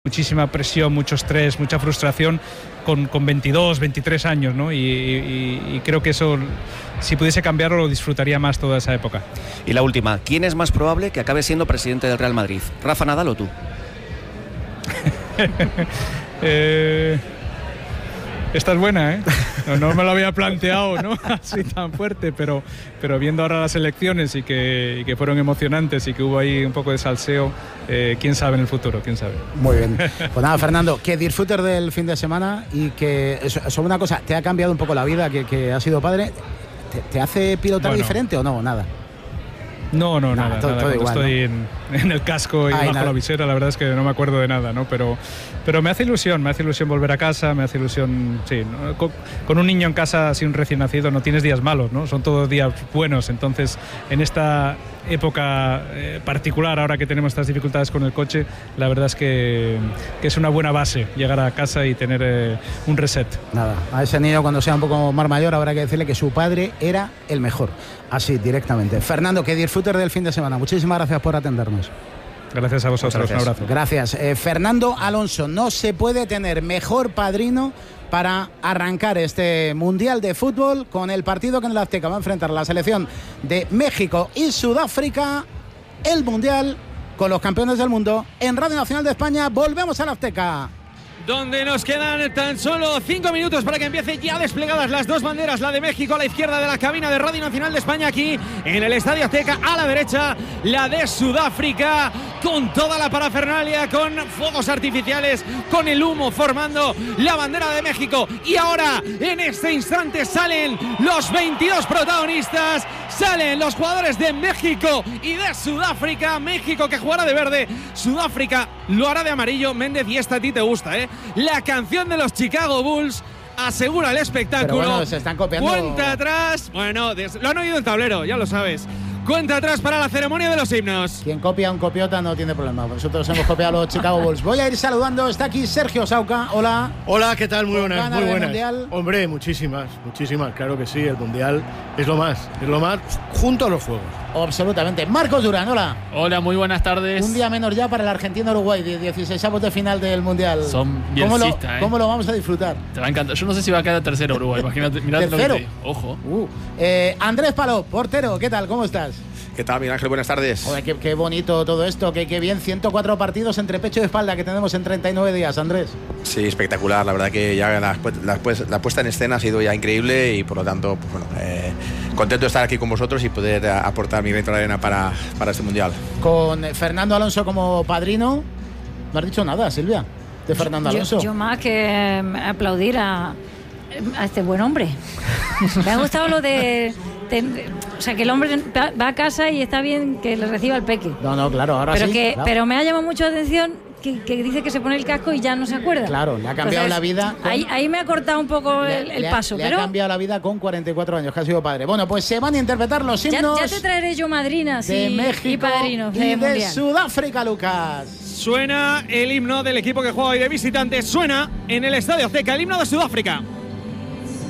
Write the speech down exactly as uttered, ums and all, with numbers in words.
Muchísima presión, mucho estrés, mucha frustración con, con veintidós, veintitrés años, ¿no? Y, y, y creo que eso, si pudiese cambiarlo, lo disfrutaría más toda esa época. Y la última, ¿quién es más probable que acabe siendo presidente del Real Madrid? ¿Rafa Nadal o tú? eh... Esta es buena, ¿eh? No, no me lo había planteado, ¿no? Así tan fuerte, pero, pero viendo ahora las elecciones y que, y que fueron emocionantes y que hubo ahí un poco de salseo, eh, quién sabe en el futuro, quién sabe. Muy bien. Pues nada, Fernando, que disfrutes del fin de semana y que, sobre una cosa, ¿te ha cambiado un poco la vida que, que has sido padre? ¿Te, te hace pilotar bueno. diferente o no? Nada. No, no, nada, nada, todo, nada. Todo igual, estoy ¿no? en, en el casco y Ay, bajo nada. la visera, la verdad es que no me acuerdo de nada, ¿no? Pero, pero me hace ilusión, me hace ilusión volver a casa, me hace ilusión, sí, ¿no? con, con un niño en casa, así un recién nacido, no tienes días malos, ¿no? Son todos días buenos, entonces en esta época eh, particular, ahora que tenemos estas dificultades con el coche, la verdad es que, que es una buena base llegar a casa y tener eh, un reset. Nada, a ese niño cuando sea un poco más mayor habrá que decirle que su padre era el mejor, así directamente. Fernando, que disfrutes del fin de semana, muchísimas gracias por atendernos. Gracias a vosotros, gracias. Un abrazo. Gracias. Eh, Fernando Alonso, no se puede tener mejor padrino para arrancar este Mundial de Fútbol con el partido que en el Azteca va a enfrentar la selección de México y Sudáfrica, el Mundial con los campeones del mundo. En Radio Nacional de España volvemos al Azteca, donde nos quedan tan solo cinco minutos para que empiece ya desplegadas las dos banderas, la de México a la izquierda de la cabina de Radio Nacional de España, aquí en el Estadio Azteca, a la derecha la de Sudáfrica, con toda la parafernalia, con fuegos artificiales, con el humo formando la bandera de México. Y ahora, en este instante, salen los veintidós protagonistas, salen los jugadores de México y de Sudáfrica. México que jugará de verde, Sudáfrica lo hará de amarillo. Méndez, y esta a ti te gusta, ¿eh? La canción de los Chicago Bulls asegura el espectáculo. Pero bueno, se están copiando. Cuenta atrás. Bueno, lo han oído en tablero, ya lo sabes. Cuenta atrás para la ceremonia de los himnos. Quien copia a un copiota no tiene problema. Nosotros hemos copiado a los Chicago Bulls. Voy a ir saludando. Está aquí Sergio Sauca. Hola. Hola, ¿qué tal? Muy buenas. Muy buenas. Mundial? Hombre, muchísimas, muchísimas. Claro que sí. El Mundial es lo más. Es lo más junto a los Juegos. Absolutamente. Marcos Durán, hola. Hola, muy buenas tardes. Un día menos ya para el Argentina-Uruguay, dieciseisavos de final del Mundial. Son ¿Cómo lo, ¿eh? ¿Cómo lo vamos a disfrutar? Te va a encantar. Yo no sé si va a quedar tercero Uruguay. Imagínate, mirad lo que te digo. Ojo. Uh, eh, Andrés Palop, portero, ¿qué tal? ¿Cómo estás? ¿Qué tal, Miguel Ángel? Buenas tardes. Joder, qué, qué bonito todo esto, qué, qué bien. ciento cuatro partidos entre pecho y espalda que tenemos en treinta y nueve días, Andrés. Sí, espectacular. La verdad que ya la, la, la puesta en escena ha sido ya increíble y por lo tanto, pues bueno, eh, contento de estar aquí con vosotros y poder aportar mi granito de arena para, para este Mundial. Con Fernando Alonso como padrino, no has dicho nada, Silvia, de Fernando Alonso. Yo, yo más que aplaudir a, a este buen hombre. Me ha gustado lo de... O sea, que el hombre va a casa y está bien que le reciba el peque. No, no, claro, ahora pero sí. Que, claro. Pero me ha llamado mucho la atención que, que dice que se pone el casco y ya no se acuerda. Claro, le ha cambiado Entonces, la vida. Con... Ahí, ahí me ha cortado un poco le, el, el le ha, paso. Le pero... ha cambiado la vida con cuarenta y cuatro años, que ha sido padre. Bueno, pues se van a interpretar los himnos. Ya, ya te traeré yo madrinas de y, México y padrinos. Y de, de Sudáfrica, Lucas. Suena el himno del equipo que juega hoy de visitante. Suena en el Estadio Azteca el himno de Sudáfrica.